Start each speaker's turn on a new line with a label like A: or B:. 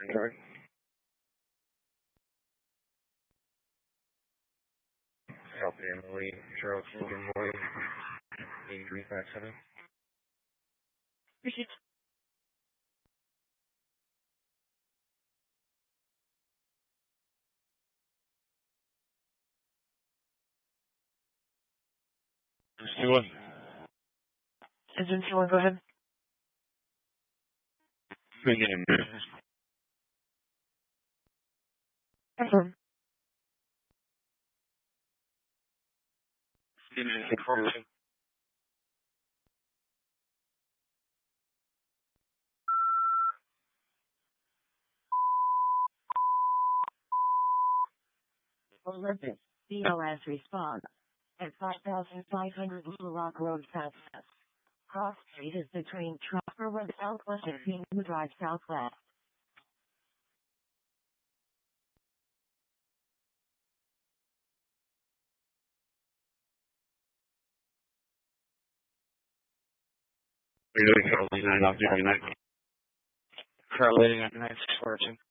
A: Sorry. South Emily, Charles Logan Lloyd, 8357.
B: Richard.
A: Anyone?
B: Engine 2-1, go ahead.
A: Begin.
B: Confirm.
A: Engine information.
B: Olympic. BLS response. At 5,500 Little Rock Road Southwest. Cross Street is between Trapper Road Southwest and Kingwood Drive Southwest.
A: We're doing Carolina, not doing that. Carolina, 942.